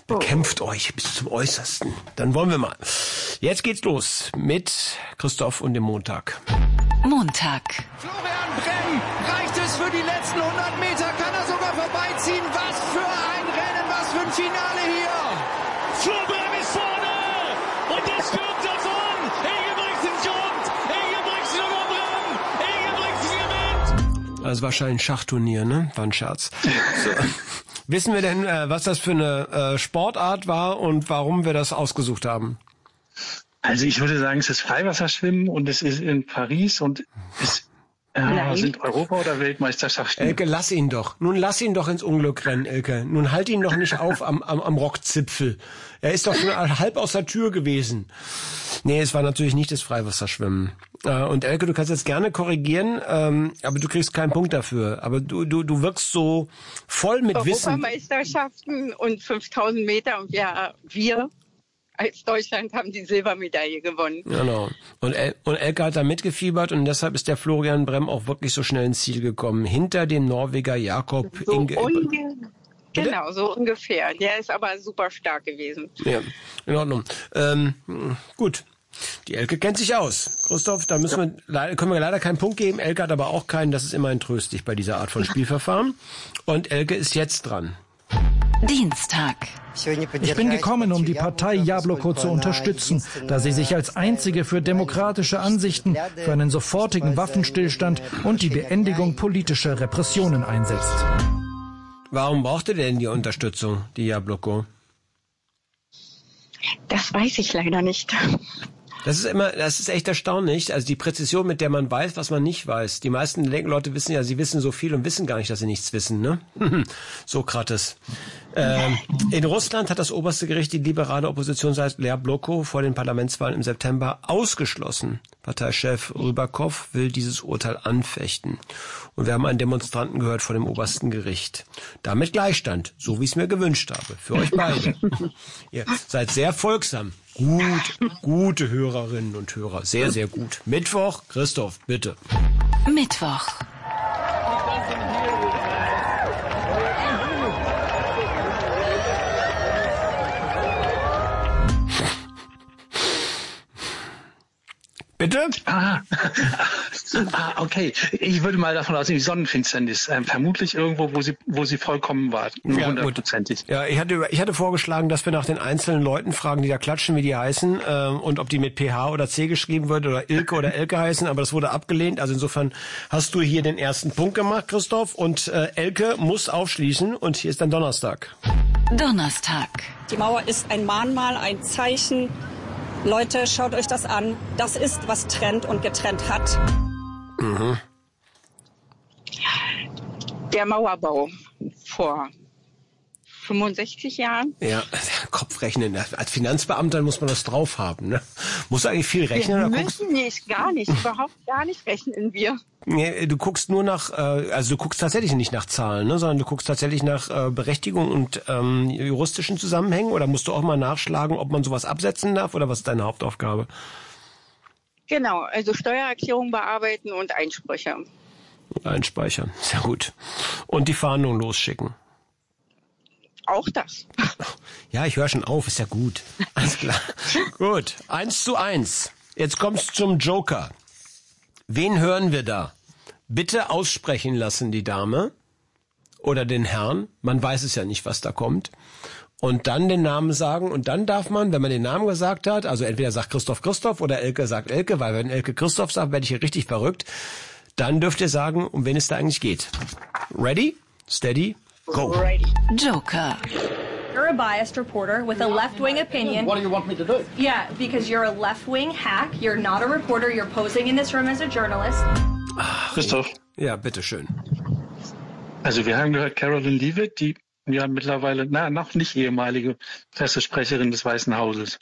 Bekämpft euch bis zum Äußersten. Dann wollen wir mal. Jetzt geht's los mit Christoph und dem Montag. Montag. Florian Bremm, reicht es für die letzten 100 Meter? Kann er sogar vorbeiziehen? Was für ein Rennen, was für ein Finale hier! Flo Bremm ist vorne! Und das stürmt davon! Ingebrigtsen kommt! Ingebrigtsen über Bremm! Ingebrigtsen gewinnt! Also wahrscheinlich ein Schachturnier, ne? War ein Scherz. So. Wissen wir denn, was das für eine Sportart war und warum wir das ausgesucht haben? Also ich würde sagen, es ist Freiwasserschwimmen und es ist in Paris und es sind Europa- oder Weltmeisterschaften. Elke, lass ihn doch. Nun lass ihn doch ins Unglück rennen, Elke. Nun halt ihn doch nicht auf am Rockzipfel. Er ist doch schon halb aus der Tür gewesen. Nee, es war natürlich nicht das Freiwasserschwimmen. Und Elke, du kannst jetzt gerne korrigieren, aber du kriegst keinen Punkt dafür. Aber du wirkst so voll mit Wissen. Europameisterschaften und 5000 Meter und wir als Deutschland haben die Silbermedaille gewonnen. Genau. Und Elke hat da mitgefiebert und deshalb ist der Florian Bremm auch wirklich so schnell ins Ziel gekommen. Hinter dem Norweger Jakob Inge. Genau, so ungefähr. Der ist aber super stark gewesen. Ja, in Ordnung. Gut. Die Elke kennt sich aus. Christoph, da können wir leider keinen Punkt geben. Elke hat aber auch keinen. Das ist immerhin tröstlich bei dieser Art von Spielverfahren. Und Elke ist jetzt dran. Dienstag. Ich bin gekommen, um die Partei Jabloko zu unterstützen, da sie sich als einzige für demokratische Ansichten, für einen sofortigen Waffenstillstand und die Beendigung politischer Repressionen einsetzt. Warum braucht ihr denn die Unterstützung, die Jabloko? Das weiß ich leider nicht. Das ist echt erstaunlich, also die Präzision, mit der man weiß, was man nicht weiß. Die meisten Leute wissen ja, sie wissen so viel und wissen gar nicht, dass sie nichts wissen, ne? Sokrates. In Russland hat das oberste Gericht die liberale Oppositionsseite Jabloko vor den Parlamentswahlen im September ausgeschlossen. Parteichef Rybakov will dieses Urteil anfechten. Und wir haben einen Demonstranten gehört vor dem obersten Gericht. Damit Gleichstand, so wie ich es mir gewünscht habe, für euch beide. Ihr seid sehr folgsam. Gute Hörerinnen und Hörer. Sehr, sehr gut. Mittwoch, Christoph, bitte. Mittwoch. Bitte? Okay. Ich würde mal davon ausgehen, die Sonnenfinsternis. Vermutlich irgendwo, wo sie vollkommen war. Hundertprozentig. Ja, ich hatte vorgeschlagen, dass wir nach den einzelnen Leuten fragen, die da klatschen, wie die heißen, und ob die mit PH oder C geschrieben wird oder Ilke oder Elke heißen, aber das wurde abgelehnt. Also insofern hast du hier den ersten Punkt gemacht, Christoph, und Elke muss aufschließen und hier ist dann Donnerstag. Donnerstag. Die Mauer ist ein Mahnmal, ein Zeichen. Leute, schaut euch das an. Das ist, was trennt und getrennt hat. Mhm. Der Mauerbau vor 65 Jahren. Ja, Kopfrechnen. Als Finanzbeamter muss man das drauf haben, ne? Musst du eigentlich viel rechnen? Wir müssen nicht, gar nicht, überhaupt gar nicht rechnen wir. Nee, du guckst nur nach, also du guckst tatsächlich nicht nach Zahlen, ne, sondern du guckst tatsächlich nach Berechtigung und juristischen Zusammenhängen, oder musst du auch mal nachschlagen, ob man sowas absetzen darf, oder was ist deine Hauptaufgabe? Genau, also Steuererklärung bearbeiten und Einsprüche. Einspeichern, sehr gut. Und die Fahndung losschicken. Auch das. Ja, ich höre schon auf, ist ja gut. Alles klar. Gut, 1:1. Jetzt kommt's zum Joker. Wen hören wir da? Bitte aussprechen lassen, die Dame oder den Herrn. Man weiß es ja nicht, was da kommt. Und dann den Namen sagen. Und dann darf man, wenn man den Namen gesagt hat, also entweder sagt Christoph Christoph oder Elke sagt Elke, weil wenn Elke Christoph sagt, werde ich hier richtig verrückt. Dann dürft ihr sagen, um wen es da eigentlich geht. Ready? Steady? Go. Ready. Joker. You're a biased reporter with a left-wing opinion. What do you want me to do? Yeah, because you're a left-wing hack. You're not a reporter. You're posing in this room as a journalist. Christoph? Ja, bitteschön. Also wir haben gehört, Caroline Leavitt, die ja mittlerweile, noch nicht ehemalige Pressesprecherin des Weißen Hauses.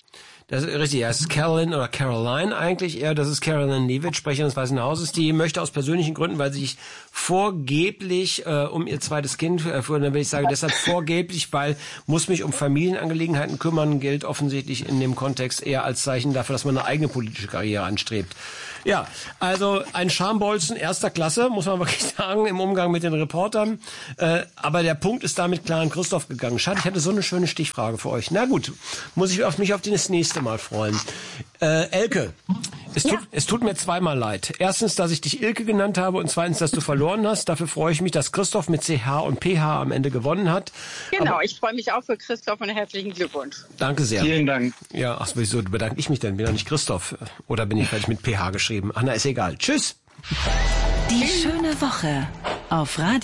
Das ist richtig, ja, es ist Caroline oder Caroline eigentlich eher, das ist Caroline Leavitt, Sprecherin des Weißen Hauses, die möchte aus persönlichen Gründen, weil sie sich vorgeblich um ihr zweites Kind, dann will ich sagen, deshalb vorgeblich, weil muss mich um Familienangelegenheiten kümmern, gilt offensichtlich in dem Kontext eher als Zeichen dafür, dass man eine eigene politische Karriere anstrebt. Ja, also ein Schambolzen erster Klasse, muss man wirklich sagen, im Umgang mit den Reportern. Aber der Punkt ist damit klar an Christoph gegangen. Schade, ich hatte so eine schöne Stichfrage für euch. Na gut, muss ich mich auf das nächste Mal freuen. Elke, es tut mir zweimal leid. Erstens, dass ich dich Ilke genannt habe und zweitens, dass du verloren hast. Dafür freue ich mich, dass Christoph mit CH und PH am Ende gewonnen hat. Genau, aber ich freue mich auch für Christoph und herzlichen Glückwunsch. Danke sehr. Vielen Dank. Ja, ach, wieso bedanke ich mich denn? Bin doch nicht Christoph. Oder bin ich vielleicht mit PH geschrieben? Ach, na, ist egal. Tschüss. Die schöne Woche auf Radio